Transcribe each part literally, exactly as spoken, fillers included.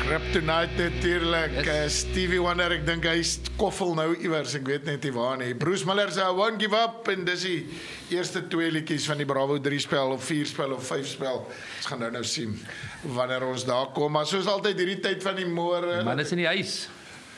Kryptonite natuurlijk, yes. uh, Stevie Wonder, ek dink hy koffel nou iewers, ek weet net nie waar nie. Bruce Miller sê, I won't give up, en dis die eerste twee liedjies van die Bravo drie spel, of vier spel, of vyf spel. Ons gaan nou nou sien, wanneer ons daar kom, maar soos altyd hierdie tyd van die môre. Man is in die huis.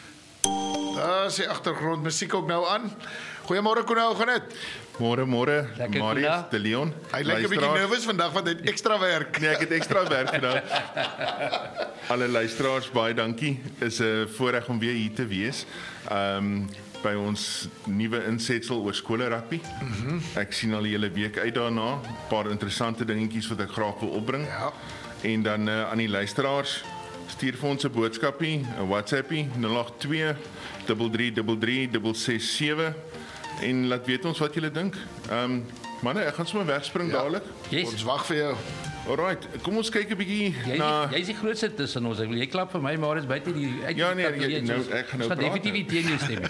Daar is die agtergrond musiek ook nou aan. Goeiemôre Koena, hoe gaan dit? Môre, môre, Marius, de Leon. Hy lyk 'n bietjie nervus vandag, want hy het ekstra werk. Nee, ek het ekstra werk vandag. Alle luisteraars, baie dankie. Is 'n voorreg om weer hier te wees. Ehm um, by ons nuwe insetsel oor skole rugby. Mm-hmm. Ek sien al die hele week uit daarna. 'n Paar interessante dingetjies wat ek graag wil opbring. Ja. En dan uh, aan die luisteraars, stuur vir ons 'n boodskapie, 'n WhatsAppie nul agt twee drie drie drie drie ses ses sewe. En laat weet ons wat julle dink. Ehm um, manne, ek gaan sommer wegspring ja. dadelik. Yes. Ons wag vir jou. Alright, kom ons kyk 'n bietjie na. Jy is die grootste tussen ons. Ek wil jy klap vir my, maar is buite die uit. Ja nee, jy, nou ek gaan nou praat. Definitief teen jou stem.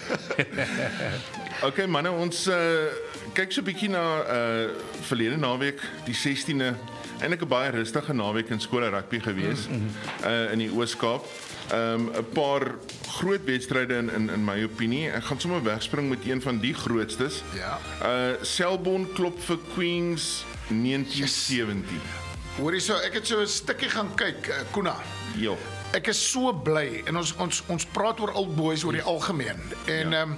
Okay manne, ons uh, kyk so 'n bietjie na uh verlede naweek, die sestiende. Eintlik 'n baie rustige naweek in skole rugby gewees mm-hmm. uh in die Oos-Kaap. Ehm um, 'n paar groot wedstryde in in in my opinie. Ek gaan sommer wegspring met een van die grootstes. Ja. Uh Selborne klop vir Queens negentien sewentien. Hoorie so, ek het so 'n stukkie gaan kyk, uh, Koena. Ja. Ek is so bly en ons ons ons praat oor old boys oor die algemeen. En ehm ja. um,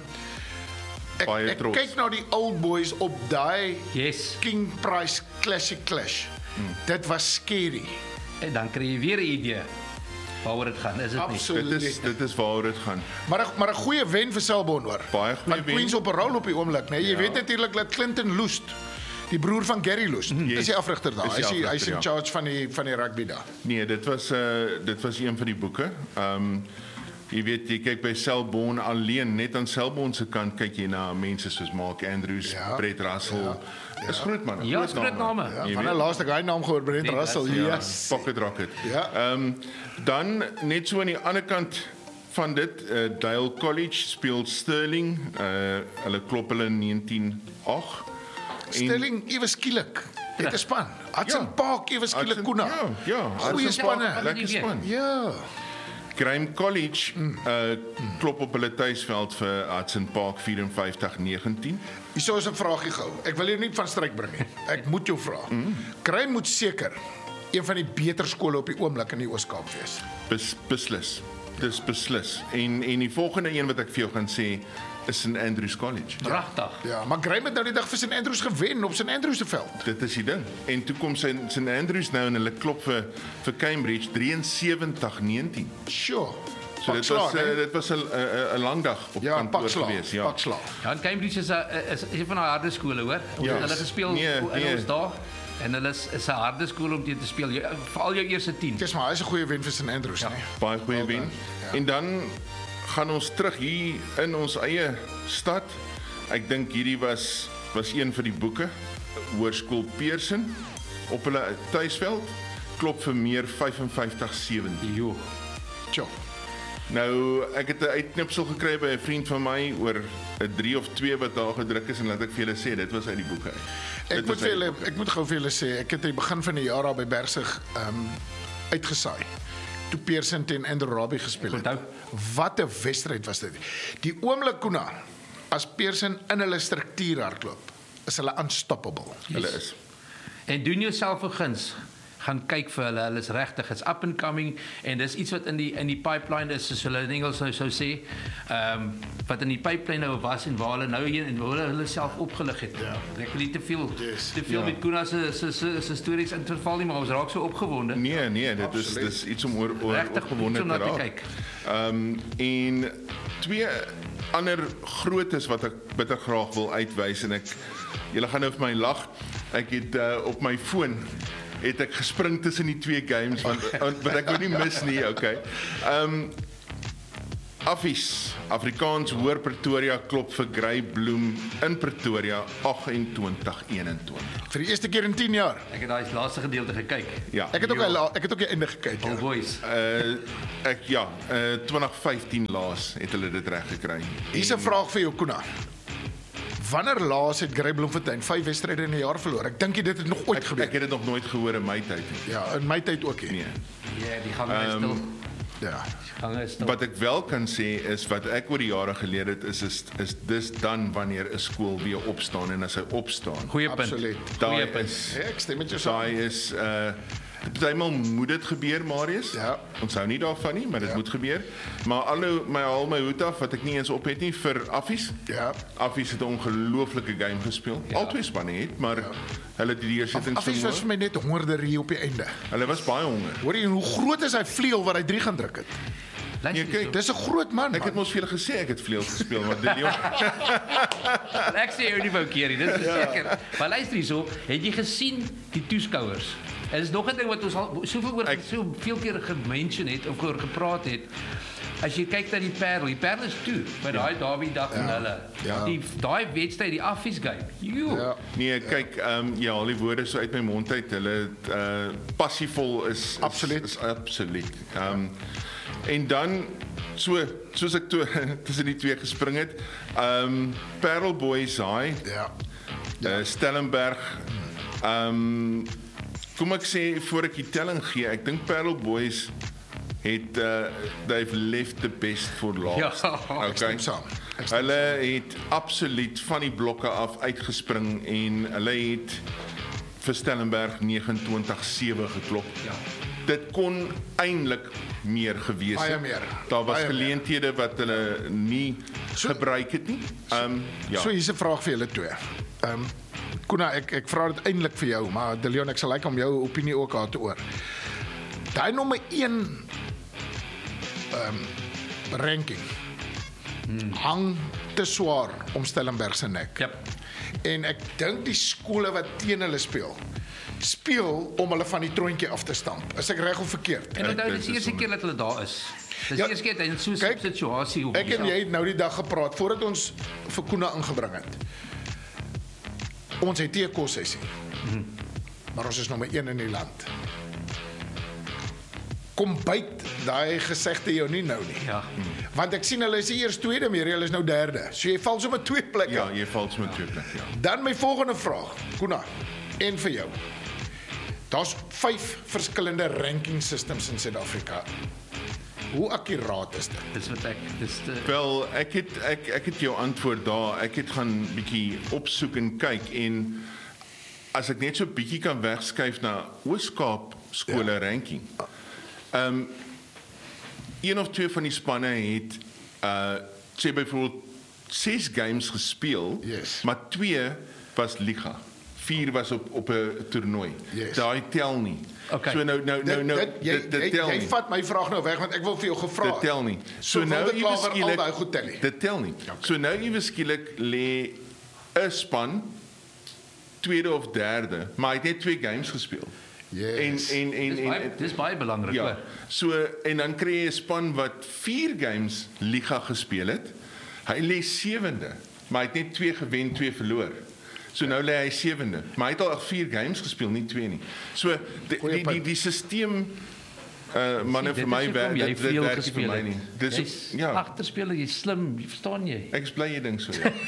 ek Baie ek trots. kyk na die old boys op daai Yes. King Price Classic Clash. Hmm. Dit was scary. En dan kry jy weer 'n idee waaroor dit gaan, is dit nie? Absoluut. Dit is dit is waaroor dit gaan. Maar 'n maar 'n goeie wen vir Selborne hoor. Baie goeie Want wen. Queens op 'n rol op die oomblik, né? Nee? Jy Ja. weet natuurlik dat Clinton Loost, die broer van Gary Loost, Yes. is die afrigter daar. Is Hy die is hy is afrigter, in ja. charge van die van die rugby daar. Nee, dit was uh dit was een van die boeke. Ehm um, jy weet jy kyk by Selborne alleen, net aan Selborne se kant kyk jy na mense soos Mark Andrews, Ja. Brett Russell. Ja. Is groot man. Ja, is groot name. Ja, Jy van weet. die laaste guy naam gehoor, Brent Nee, Russell. dat is- Ja, Yes. Pocket Rocket. Ja. Ehm um, dan net so aan die ander kant van dit, uh, Dale College speel Stirling, uh, hulle klop hulle negentien agt. Sterling ewe skielik. Dit is span. Hudson Ja. Park ewe skielik Hudson- Koena. Ja, ja. Goeie Hudson Park, spanne. Lekker span. Ja. Grime College uh, klop op hulle tuisveld vir Hudson Park vyf vyf negentien. Hierso is 'n vraagie gou. Ek wil hier nie van stryk bring nie. Ek moet jou vra. Kry moet seker een van die beter skole op die oomblik in die Oos-Kaap wees. Bes, beslis. Dis beslis. En en die volgende een wat ek vir jou gaan sê is St Andrews College. Pragtig. Ja, maar Grime het nou die dag vir St Andrews gewen op St Andrews se veld. Dit is die ding. En toe kom St St Andrews nou en hulle klop vir vir Cambridge vyf drie negentien. Sure. So dit was uh, dit was 'n 'n 'n lang dag op ja, kantoor pakslag, gewees, ja. pakslag. Ja, en Cambridge is 'n is een van die harde skole, hoor. Ja. Hulle gespeel Nee, in nee. ons dae en hulle is is 'n harde skool om teen te speel, jy- veral jou eerste tien. Dis maar, hy is 'n goeie wen vir St Andrews, ja. nee. Baie goeie wen. Ja. En dan gaan ons terug hier in ons eie stad. Ek dink hierdie was was een vir die boeke. Hoërskool Pearson op hulle tuisveld klop vir meer vyf vyf sewentien. Jo. Tjoh. Nou, ek het 'n uitknipsel gekry by 'n vriend van my oor 'n drie of twee wat daar gedruk is en laat ek vir julle sê, dit was uit die boeke uit. Ek Dit moet was vir uit die julle boeke. ek moet gou vir julle sê, ek het aan die begin van die jaar daar by Bergsig ehm um, uitgesaai. Toe Pearson teen Andrew Robbie gespeel het. Onthou. Wat 'n wedstryd was dit. Die oomblik Koena, as Pearson in hulle struktuur hardloop, is hulle unstoppable. Hulle is. En doen jouself 'n guns. Gaan kyk vir hulle. Hulle is regtig, it's up and coming en dis iets wat in die in die pipeline is, soos hulle in Engels nou sou sê. Ehm um, wat in die pipeline nou was en waar hulle nou hier en waar hulle hulle self opgelig het. Ja. Ek wil nie te veel Yes. te veel Ja. met Koena se se se se stories in verval nie, maar ons raak so opgewonde. Nee, nee, dit is Absoluut. dis iets om oor oor Regtig opgewonde iets om te na te raak. kyk. Ehm um, en twee ander grootes wat ek bitter graag wil uitwys en ek julle gaan nou vir my lag. Ek het uh, op my foon het ek gespring tussen die twee games want want wat ek wou nie mis nie, okay. Ehm um, Affies, Afrikaans Hoër Pretoria klop vir Grey Bloem in Pretoria agt twintig eenentwintig. Vir die eerste keer in tien jaar. Ek het daai laaste gedeelte gekyk. Ja. Ek het ook al ek het ook die einde gekyk. All Ja. boys. Uh ek ja, uh twintig vyftien laas het hulle dit reg gekry. Hier's 'n vraag vir jou Koena. Wanneer laas het Grey Bloemfontein vyf wedstryde in 'n jaar verloor? Ek dink dit het nog ooit Ek, gebeur. ek het dit nog nooit gehoor in my tyd nie. Ja, in my tyd ook nie. Nee. Ja, die gaan my stil. Ja. Gange is Wat ek wel kan sê is wat ek oor die jare geleer het is is is dis dan wanneer 'n skool weer opstaan en as hy opstaan. Goeie punt. Absoluut. Daai Goeie punt. is Ja, ek stem met jou saam. daai is uh Partymal moet dit gebeur, Marius. Ja. Ons hou nie daarvan nie, maar dit Ja. moet gebeur. Maar alho my al my hoed af wat ek nie eens op het nie vir Affies. Ja. Affies het 'n ongelooflike game gespeel. Ja. Albei spanne het, maar ja. hulle het die deursetting Affies was vir my net hongerderie op die einde. Hulle was baie honger. Hoor jy hoe groot is hy vleuel wat hy drie gaan druk het? Luister Nee, kyk, hierso. Dis 'n groot man, Ek het man. mos vir julle gesê ek het vleuel gespeel, maar dit Leon. Ek sê jou nie wou keer nie, dis seker. Maar luister hierso, het jy gesien die toeskouers? En dis nog 'n ding wat ons al soveel oor Ek- soveel keer gemention het of oor gepraat het. As jy kyk na die Parel, die Parel is toe by daai Derby dag van hulle. Ja. Die daai wedstryd, die Affies game. Jo. Ja. Nee, kyk, ehm um, ja, al die woorde so uit my mond uit, hulle uh passievol is, is Absoluut. is absoluut. Ehm um, en dan so soos ek toe tussen die twee gespring het, ehm um, Parel Boys daai, Ja. uh, Stellenberg, ehm um, kom ek sê voor ek die telling gee, ek dink Parel Boys het uh, they've left the best for last. Ja, ek stem saam. Ek stem Hulle het absoluut van die blokke af uitgespring en hulle het vir Stellenberg negenentwintig sewe geklop. Ja. Dit kon eintlik meer gewees Baie het. meer. Daar was Baie meer. geleenthede wat hulle nie So- gebruik het nie. Ehm um, ja. So hier's 'n vraag vir julle twee. Ehm um, Kuna, ek ek vra dit eintlik vir jou, maar De Leon, ek sal like om jou opinie ook aan te hoor. Daai nommer een ehm um, ranking hmm. hang te swaar om Stellenberg se nek. Yep. En ek dink die skole wat teen hulle speel, speel om hulle van die troontjie af te stamp. Is ek reg of verkeerd? En onthou Ek- dis die dit is eerste keer dat hulle daar is. Dis Ja, die eerste keer dat in so 'n kyk, situasie hoe Ek en jy het nou die dag gepraat voordat ons vir Kuna ingebring het. Ons het nie 'n kossessie. Hmm. Maar ons is nommer een in die land. Kom byt daai gesegde jou nie nou nie. Ja. Want ek sien hulle is nie eers tweede meer, hulle is nou derde. So jy val sommer twee plekke. Ja, jy val sommer twee plekke, ja. Dan my volgende vraag, Kuna, en vir jou. Daar's vyf verskillende ranking systems in Suid-Afrika. Hoe akkuraat is dit? Dis wat ek dis te, Wel, ek het ek ek het jou antwoord daar. Ek het gaan bietjie opsoek en kyk en as ek net so bietjie kan wegskuif na Oos-Kaap skole ja. ranking. Ehm um, een of twee van die spanne het uh sê byvoorbeeld ses games gespeel, Yes. maar twee was liga. Vier was op op 'n toernooi. Yes. Daai tel nie. Okay. So nou nou nou nou dit, jy, dit, dit jy, tel jy nie. vat my vraag nou weg want ek wil vir jou gevra. Dit tel nie. So, So nou Wilde ewe Klawer, al skielik daai goed tel nie. Dit tel nie. So nou ewe skielik lê 'n span tweede of derde, maar hy het net twee games gespeel. Yes. En en en dis en, baie en dis baie belangrik ja. hoor. So en dan kry jy 'n span wat vier games liga gespeel het. Hy lê sewende, maar hy het net twee gewen, twee verloor. So nou lê hy sewende, maar hy het al vier games gespeel, nie twee nie. So die Goeie die die, punt. die stelsel uh manne vir my werk dit dit werk nie vir my nie. Dis Dis ja. agterspeler, jy's slim, verstaan jy? Ek is bly jy dink so ja.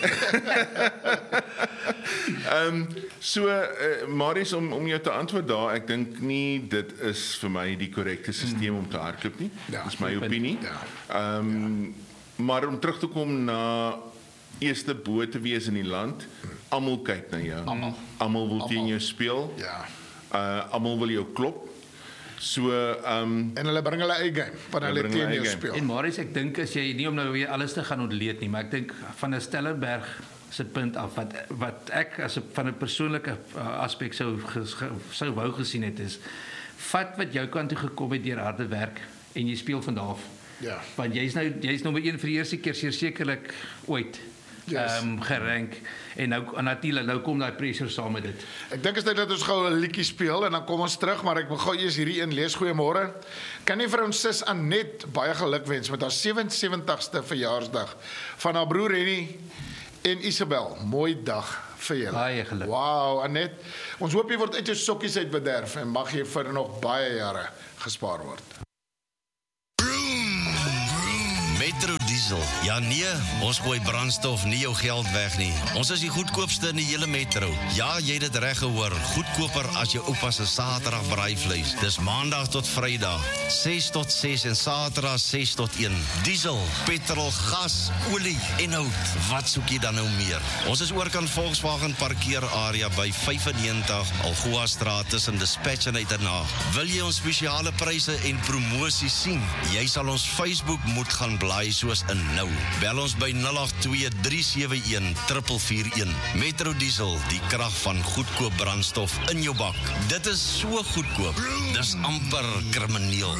Ehm um, so uh, Marius om om jou te antwoord daar, ek dink nie dit is vir my die korrekte stelsel om te hardloop nie. Ja, Dis my goeie punt. opinie. Ja. Ehm um, maar om terug te kom na eerste bo te wees in die land, almal kyk na jou. Almal. Almal wil teen Almal. jou speel. Ja. Uh almal wil jou klop. So ehm um, En hulle bring hulle eie game, want Hulle hulle bring teen hulle jou eie game. speel. En Marius, ek dink as jy nie om nou weer alles te gaan ontleed nie, maar ek dink van 'n Stellenberg se punt af wat wat ek as 'n van 'n persoonlike uh, aspek sou ges- ge, sou wou gesien het is vat wat jou kant toe gekom het deur harde werk en jy speel van daar af. Ja. Want jy's nou jy's nommer een vir die eerste keer sekerlik ooit Yes. ehm um, gerank en nou natuurlik nou kom daai pressure saam met dit. Ek dink is dit dat ons gou 'n liedjie speel en dan kom ons terug, maar ek wil gou eers hierdie een lees. Goeiemôre. Kan nie vir ons sis Anet baie geluk wens met haar sewensewentigste verjaarsdag van haar broer Henny en Isabel. Mooi dag vir julle. Baie geluk. Wow, Anet. Ons hoop jy word uit jou sokkies uit bederf en mag jy vir nog baie jare gespaar word. Metro Diesel Diesel. Ja nee, ons gooi brandstof nie jou geld weg nie. Ons is die goedkoopste in die hele metro. Ja, jy het dit reg gehoor. Goedkoper as jou oupa se Saterdag braaivleis. Dis Maandag tot Vrydag, ses tot ses en Saterdag ses tot een. Diesel, petrol, gas, olie en hout. Wat soek jy dan nou meer? Ons is oorkant Volkswagen parkeerarea by vyfennegentig Algoa Straat tussen Dispatch en Uiternaag. Wil jy ons spesiale pryse en promosie sien? Jy sal ons Facebook moet gaan blaai soos in nou. Bel ons by nul agt twee drie sewe een vier vier een. Metro Diesel, die krag van goedkoop brandstof in jou bak. Dit is so goedkoop. Dis amper krimineel.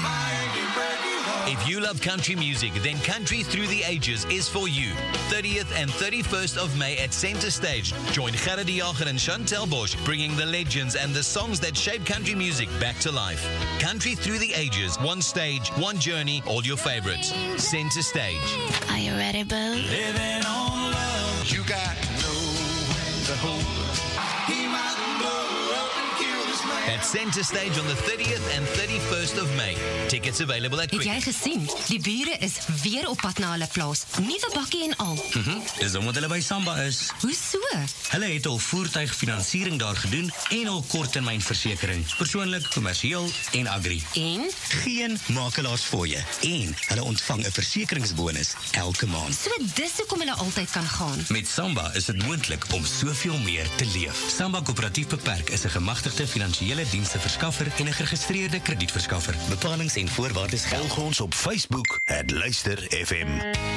If you love country music, then Country Through the Ages is for you. thirtieth and thirty-first of May at Center Stage. Join Gerard de Jager and Chantel Bosch, bringing the legends and the songs that shape country music back to life. Country Through the Ages, one stage, one journey, all your favorites. Center Stage. Are you ready, Bo? Living on love, you got nowhere to hold. He might blow up and kill this man. At Center Stage on the thirtieth and thirty-first of May. Tickets available at Het Quick. jy gesien? Die bure is weer op pad na hulle plaas. Nuwe bakkie en al. Mhm, dis omdat hulle by Samba is. Hoe so? Hulle het al voertuigfinansiering daar gedoen en al korttermynversekering. Persoonlik, kommersieel en agri. En? Geen makelaars fooie. En hulle ontvang 'n versekeringsbonus elke maand. So dis hoekom hulle altyd kan gaan. Met Samba is dit moontlik om soveel meer te leef. Samba Koöperatief Beperk is 'n gemagtigde finansiële diensteverskaffer en 'n geregistreerde kredietverskaffer. Bepalings en voorwaardes geld. Volg ons op Facebook, het Luister F M.